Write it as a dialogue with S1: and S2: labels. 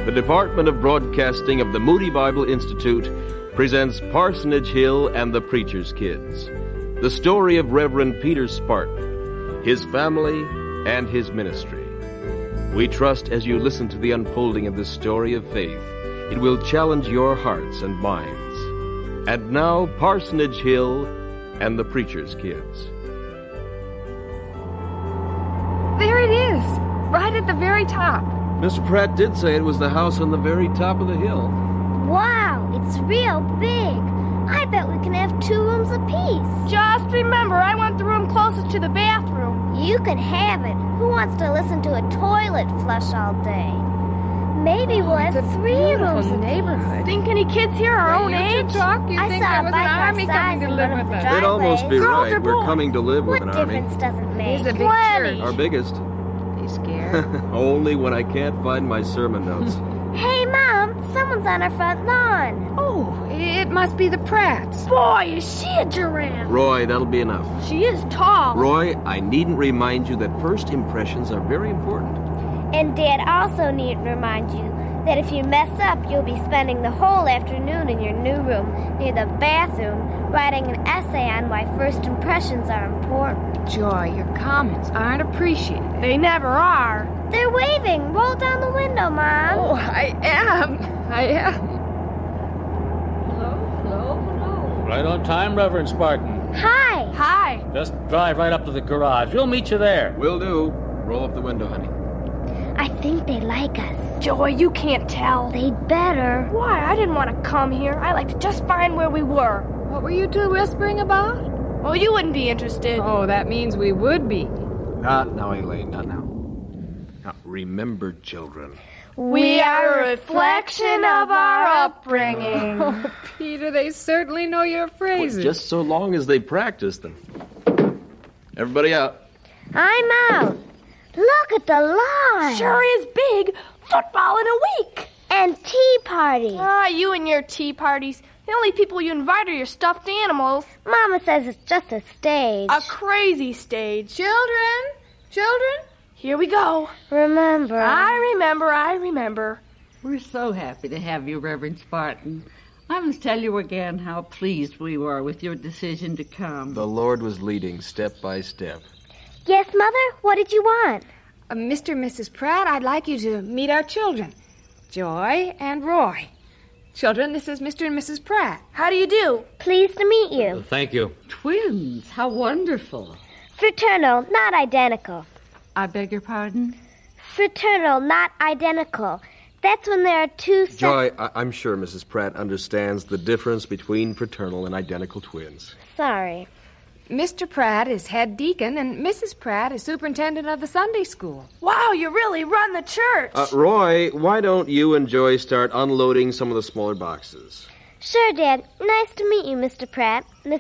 S1: The Department of Broadcasting of the Moody Bible Institute presents Parsonage Hill and the Preacher's Kids, the story of Reverend Peter Spartan, his family, and his ministry. We trust as you listen to the unfolding of this story of faith, it will challenge your hearts and minds. And now, Parsonage Hill and the Preacher's Kids.
S2: There it is, right at the very top.
S1: Mr. Pratt did say it was the house on the very top of the hill.
S3: Wow, it's real big. I bet we can have 2 rooms apiece.
S2: Just remember, I want the room closest to the bathroom.
S3: You can have it. Who wants to listen to a toilet flush all day? Maybe we'll have 3 rooms
S2: in the neighborhood. Think any kids here our own age?
S3: I
S2: think
S3: saw
S2: there
S3: a
S2: was
S3: bike
S2: an army coming to live with us.
S1: They'd almost be
S2: Girls
S1: right.
S2: or
S1: We're
S2: boys?
S1: coming to live with
S3: What
S1: an army.
S3: difference does it make?
S2: It's a big church.
S1: Our biggest.
S2: Are you scared?
S1: Only when I can't find my sermon notes.
S3: Hey, Mom, someone's on our front lawn.
S2: Oh, it must be the Pratts. Boy, is she a giraffe.
S1: Roy, that'll be enough.
S2: She is tall.
S1: Roy, I needn't remind you that first impressions are very important.
S3: And Dad also needn't remind you that if you mess up, you'll be spending the whole afternoon in your new room near the bathroom writing an essay on why first impressions are important.
S2: Joy, your comments aren't appreciated. They never are.
S3: They're waving. Roll down the window, Mom.
S2: Oh, I am.
S4: Hello. Right on time, Reverend Spartan.
S3: Hi.
S2: Hi.
S4: Just drive right up to the garage. We'll meet you there.
S1: Will do. Roll up the window, honey.
S3: I think they like us.
S2: Joy, you can't tell.
S3: They'd better.
S2: Why? I didn't want to come here. I liked it just fine where we were.
S5: What were you two whispering about?
S2: Well, you wouldn't be interested.
S5: Oh, that means we would be.
S1: Not now, Elaine, not now. Now, remember, children.
S2: We are a reflection of our upbringing.
S5: Oh, Peter, they certainly know your phrases.
S1: Just so long as they practice them. Everybody out.
S3: I'm out. Look at the lawn.
S2: Sure is big. Football in a week.
S3: And tea parties.
S2: Ah, you and your tea parties. The only people you invite are your stuffed animals.
S3: Mama says it's just a stage.
S2: A crazy stage.
S5: Children?
S2: Here we go.
S3: Remember.
S2: I remember.
S6: We're so happy to have you, Reverend Spartan. I must tell you again how pleased we were with your decision to come.
S1: The Lord was leading step by step.
S3: Yes, Mother? What did you want?
S5: Mr. and Mrs. Pratt, I'd like you to meet our children, Joy and Roy. Children, this is Mr. and Mrs. Pratt.
S2: How do you do?
S3: Pleased to meet you.
S4: Thank you.
S6: Twins, how wonderful.
S3: Fraternal, not identical.
S6: I beg your pardon?
S3: Fraternal, not identical. That's when there are 2
S1: Joy, I'm sure Mrs. Pratt understands the difference between fraternal and identical twins.
S3: Sorry.
S5: Mr. Pratt is head deacon, and Mrs. Pratt is superintendent of the Sunday school.
S2: Wow, you really run the church.
S1: Roy, why don't you and Joy start unloading some of the smaller boxes?
S3: Sure, Dad. Nice to meet you, Mr. Pratt.